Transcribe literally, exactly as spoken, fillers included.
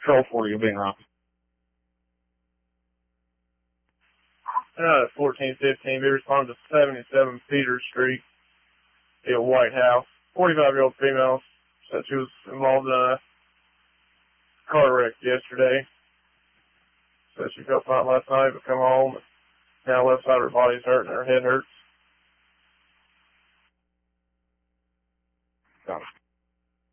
Control for you, being wrong. Uh, fourteen fifteen, be responded to seventy-seven Peters Street, a White House. forty-five-year-old female said she was involved in a car wreck yesterday. Said she felt fine last night, but come home, and now left side of her body's hurting, her head hurts.